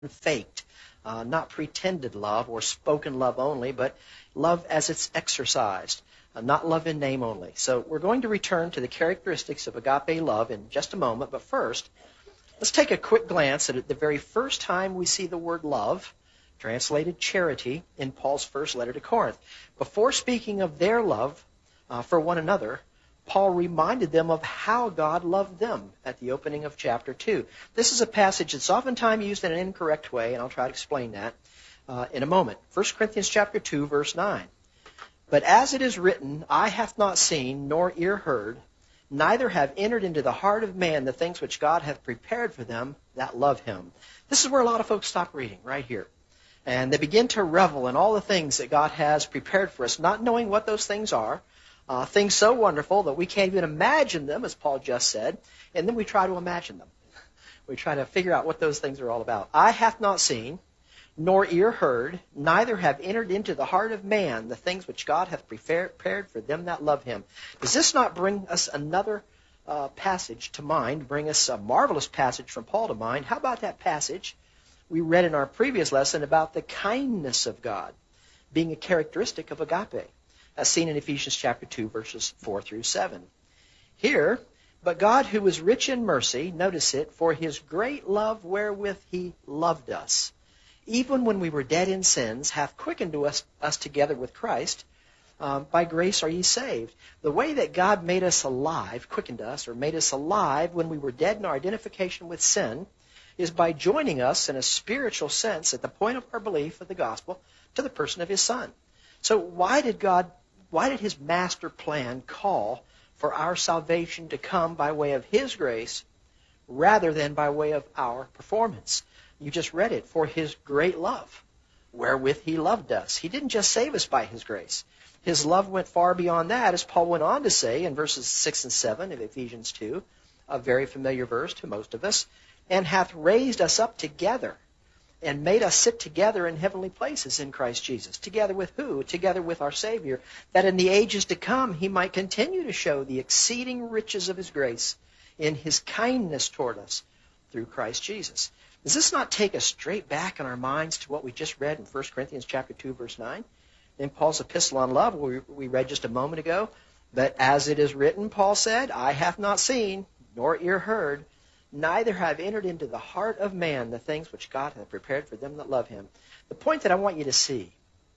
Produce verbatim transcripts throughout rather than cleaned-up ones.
faked, uh, not pretended love or spoken love only, but love as it's exercised, uh, not love in name only. So we're going to return to the characteristics of agape love in just a moment, but first, let's take a quick glance at the very first time we see the word love, translated charity, in Paul's first letter to Corinth. Before speaking of their love uh, for one another, Paul reminded them of how God loved them at the opening of chapter two. This is a passage that's oftentimes used in an incorrect way, and I'll try to explain that uh, in a moment. First Corinthians chapter two, verse nine. But as it is written, eye hath not seen, nor ear heard, neither have entered into the heart of man the things which God hath prepared for them that love him. This is where a lot of folks stop reading, right here. And they begin to revel in all the things that God has prepared for us, not knowing what those things are. Uh, things so wonderful that we can't even imagine them, as Paul just said, and then we try to imagine them. We try to figure out what those things are all about. Eye hath not seen, nor ear heard, neither have entered into the heart of man the things which God hath prepared for them that love him. Does this not bring us another uh, passage to mind, bring us a marvelous passage from Paul to mind? How about that passage we read in our previous lesson about the kindness of God being a characteristic of agape, as seen in Ephesians chapter two, verses four through seven. Here, but God, who is rich in mercy, notice it, for his great love wherewith he loved us, even when we were dead in sins, hath quickened to us, us together with Christ. Um, by grace are ye saved. The way that God made us alive, quickened us, or made us alive when we were dead in our identification with sin, is by joining us in a spiritual sense at the point of our belief of the gospel to the person of his Son. So why did God Why did his master plan call for our salvation to come by way of his grace rather than by way of our performance? You just read it, for his great love, wherewith he loved us. He didn't just save us by his grace. His love went far beyond that, as Paul went on to say in verses six and seven of Ephesians two, a very familiar verse to most of us, and hath raised us up together and made us sit together in heavenly places in Christ Jesus. Together with who? Together with our Savior, that in the ages to come he might continue to show the exceeding riches of his grace in his kindness toward us through Christ Jesus. Does this not take us straight back in our minds to what we just read in First Corinthians chapter two, verse nine? In Paul's epistle on love, we, we read just a moment ago, but as it is written, Paul said, eye hath not seen, nor ear heard, neither have entered into the heart of man the things which God hath prepared for them that love him. The point that I want you to see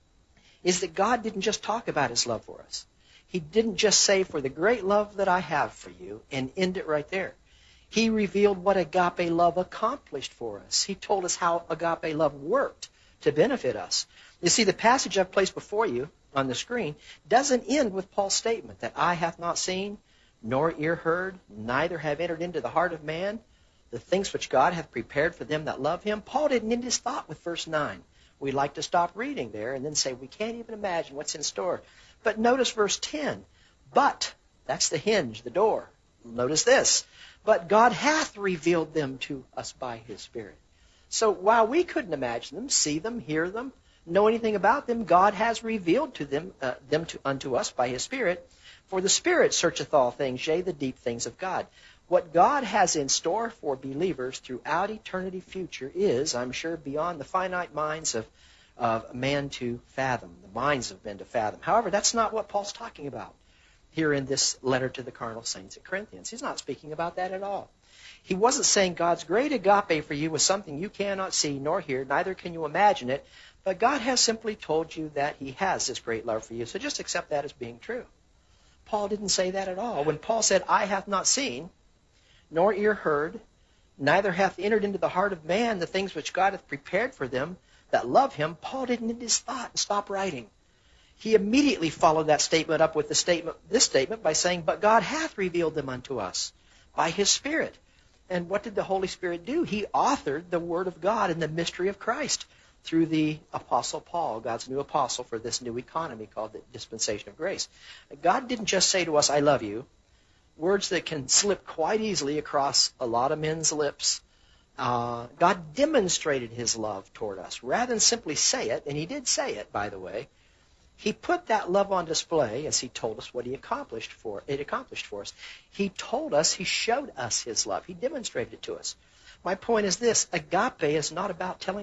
is that God didn't just talk about his love for us. He didn't just say, for the great love that I have for you, and end it right there. He revealed what agape love accomplished for us. He told us how agape love worked to benefit us. You see, the passage I've placed before you on the screen doesn't end with Paul's statement that eye hath not seen, nor ear heard, neither have entered into the heart of man the things which God hath prepared for them that love him. Paul didn't end his thought with verse nine. We like to stop reading there and then say we can't even imagine what's in store. But notice verse ten. But, that's the hinge, the door. Notice this. But God hath revealed them to us by his Spirit. So while we couldn't imagine them, see them, hear them, know anything about them, God has revealed to them, uh, them to, unto us by his Spirit. For the Spirit searcheth all things, yea, the deep things of God. What God has in store for believers throughout eternity future is, I'm sure, beyond the finite minds of, of man to fathom, the minds of men to fathom. However, that's not what Paul's talking about here in this letter to the carnal saints at Corinthians. He's not speaking about that at all. He wasn't saying God's great agape for you was something you cannot see nor hear, neither can you imagine it, but God has simply told you that he has this great love for you, so just accept that as being true. Paul didn't say that at all. When Paul said, eye hath not seen, nor ear heard, neither hath entered into the heart of man the things which God hath prepared for them that love him, Paul didn't end his thought and stop writing. He immediately followed that statement up with the statement, this statement by saying, but God hath revealed them unto us by his Spirit. And what did the Holy Spirit do? He authored the Word of God in the mystery of Christ through the Apostle Paul, God's new apostle for this new economy called the dispensation of grace. God didn't just say to us, I love you, words that can slip quite easily across a lot of men's lips. Uh, God demonstrated his love toward us. Rather than simply say it, and he did say it, by the way, he put that love on display as he told us what he accomplished for it accomplished for us. He told us, he showed us his love. He demonstrated it to us. My point is this: agape is not about telling